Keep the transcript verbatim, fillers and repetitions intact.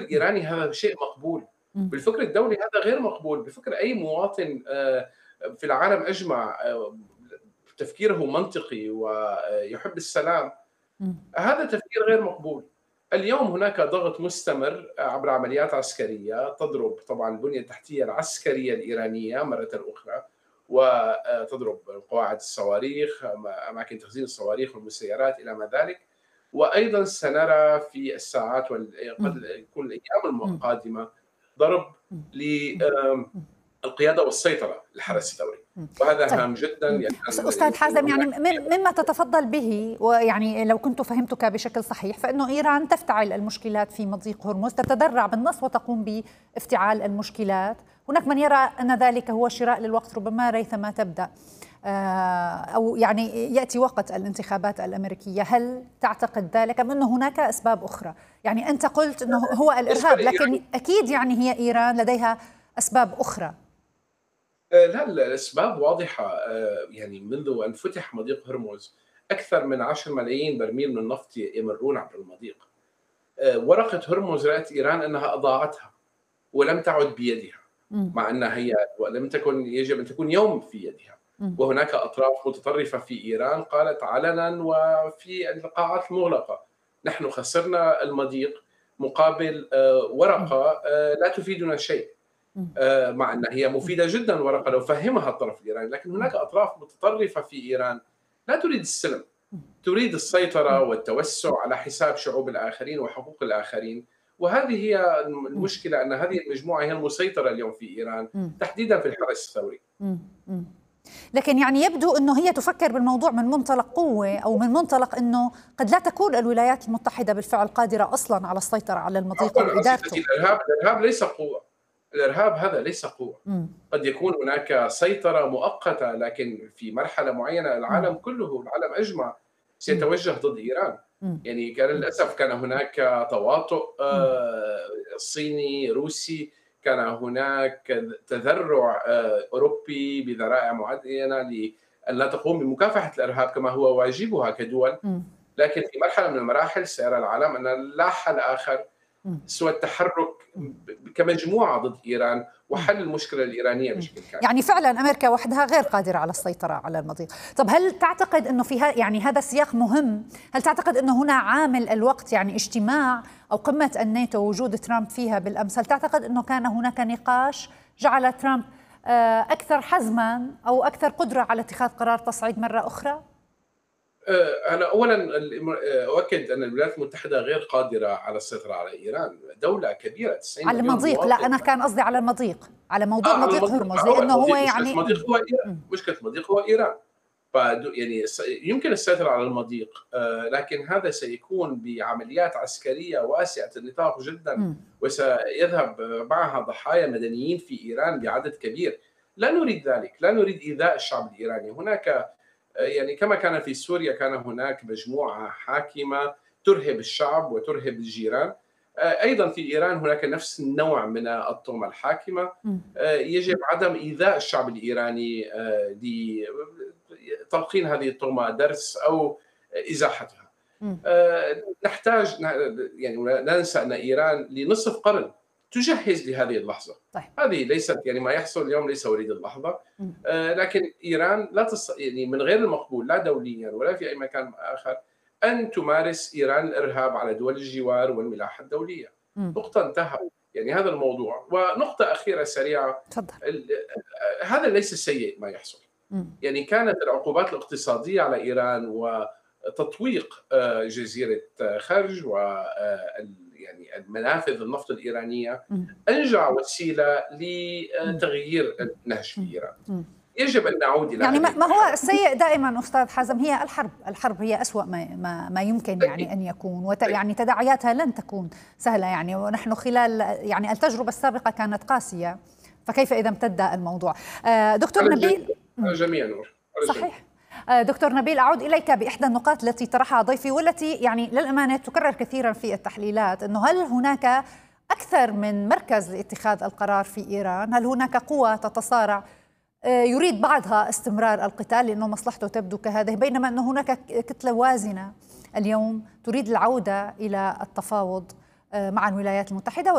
الإيراني هذا شيء مقبول، إمم. بالفكر الدولي هذا غير مقبول، بفكر أي مواطن آآ في العالم أجمع آآ تفكيره منطقي ويحب السلام، إمم. هذا تفكير غير مقبول. اليوم هناك ضغط مستمر عبر عمليات عسكرية تضرب طبعًا البنية التحتية العسكرية الإيرانية مرةً أخرى، وتضرب قواعد الصواريخ، أماكن تخزين الصواريخ والمسيرات إلى ما ذلك، وأيضًا سنرى في الساعات وال قد إمم. يكون الأيام إمم. القادمة ضرب إمم. ل إمم. آمم إمم. القيادة والسيطرة إمم. للحرس الثوري، إمم. وهذا طيب. هام جدًا إمم. لأن أس أستاذ حازم، يعني مم مما تتفضل به، ويعني لو كنت فهمتك بشكل صحيح، فإنه إيران تفتعل المشكلات في مضيق هرمز، تتذرع بالنص وتقوم بافتعال المشكلات. هناك من يرى أن ذلك هو شراء للوقت، ربما ريثما تبدأ أو يعني يأتي وقت الانتخابات الأمريكية. هل تعتقد ذلك أم أنه هناك أسباب أخرى؟ يعني أنت قلت أنه هو الإرهاب، لكن أكيد يعني هي إيران لديها أسباب أخرى. لا الأسباب واضحة، يعني منذ أن فتح مضيق هرمز أكثر من عشرة ملايين برميل من النفط يمرون عبر المضيق. ورقة هرمز رأت إيران أنها أضاعتها ولم تعد بيدها، إمم. مع أنها هي ولم تكن يجب أن تكون يوم في يدها. إمم. وهناك أطراف متطرفة في إيران قالت علنًا وفي اللقاءات المغلقة نحن خسرنا المضيق مقابل ورقة لا تفيدنا شيء. إمم. مع أنها هي مفيدة جدًا ورقة لو فهمها الطرف الإيراني، لكن هناك أطراف متطرفة في إيران لا تريد السلم، تريد السيطرة والتوسع على حساب شعوب الآخرين وحقوق الآخرين، وهذه هي المشكلة، أن هذه المجموعة هي المسيطرة اليوم في إيران تحديدًا في الحرس الثوري. إمم. إمم. لكن يعني يبدو أنه هي تفكر بالموضوع من منطلق قوة، أو من منطلق أنه قد لا تكون الولايات المتحدة بالفعل قادرة أصلًا على السيطرة على المضيق وإدارته. الإرهاب الإرهاب ليس قوة، الإرهاب هذا ليس قوة. إمم. قد يكون هناك سيطرة مؤقتة، لكن في مرحلة معينة العالم كله العالم أجمع سيتوجه ضد إيران. إمم. يعني كان للأسف كان هناك تواطؤ صيني روسي، كان هناك تذرع أوروبي بذرائع معينة لأن لا تقوم بمكافحة الإرهاب كما هو واجبها كدول، لكن في مرحلة من المراحل سيرى العالم أن لا حل آخر سوى التحرك كمجموعة ضد إيران وحل المشكلة الإيرانية بشكل كامل. يعني فعلا أمريكا وحدها غير قادرة على السيطرة على المضيق. طب هل تعتقد أنه في يعني هذا السياق مهم؟ هل تعتقد أنه هنا عامل الوقت، يعني اجتماع أو قمة الناتو وجود ترامب فيها بالأمس، هل تعتقد أنه كان هناك نقاش جعل ترامب أكثر حزما أو أكثر قدرة على اتخاذ قرار تصعيد مرة أخرى؟ أنا أولاً أؤكد أن الولايات المتحدة غير قادرة على السيطرة على إيران، دولة كبيرة تسعين على المضيق. لا أنا كان قصدي على المضيق، على موضوع آه مضيق هرمز، لأنه هو يعني مشكلة المضيق هو إيران، مشكلة المضيق هو إيران. يعني يمكن السيطرة على المضيق، لكن هذا سيكون بعمليات عسكرية واسعة النطاق جدا، وسيذهب معها ضحايا مدنيين في إيران بعدد كبير. لا نريد ذلك، لا نريد إيذاء الشعب الإيراني. هناك يعني كما كان في سوريا كان هناك مجموعة حاكمة ترهب الشعب وترهب الجيران، أيضا في إيران هناك نفس النوع من الطغمة الحاكمة. يجب عدم إيذاء الشعب الإيراني لتلقين هذه الطغمة درس أو إزاحتها. نحتاج يعني لا ننسى أن إيران لنصف قرن تجهز لهذه اللحظة. طيب. هذه ليست يعني ما يحصل اليوم ليس وليد اللحظة. آه لكن إيران لا تص... يعني من غير المقبول لا دوليا ولا في أي مكان آخر أن تمارس إيران الإرهاب على دول الجوار والملاحة الدولية. مم. نقطة انتهى يعني هذا الموضوع. ونقطة أخيرة سريعة، تفضل. هذا ليس سيء ما يحصل. مم. يعني كانت العقوبات الاقتصادية على إيران وتطويق جزيرة خرج و يعني المنافذ النفط الإيرانية أنجع وسيلة لتغيير النهج في إيران. يجب أن نعود إلى يعني ما هو السيء دائما أستاذ حازم هي الحرب. الحرب هي أسوأ ما ما, ما يمكن يعني أن يكون، وت يعني تداعياتها لن تكون سهلة يعني، ونحن خلال يعني التجربة السابقة كانت قاسية، فكيف إذا امتد الموضوع؟ دكتور نبيل. جميع نور. صحيح. دكتور نبيل، أعود إليك بإحدى النقاط التي طرحها ضيفي والتي يعني للأمانة تكرر كثيرا في التحليلات، أنه هل هناك أكثر من مركز لاتخاذ القرار في إيران؟ هل هناك قوى تتصارع يريد بعضها استمرار القتال لأنه مصلحته تبدو كهذه، بينما أن هناك كتلة وازنة اليوم تريد العودة إلى التفاوض مع الولايات المتحدة؟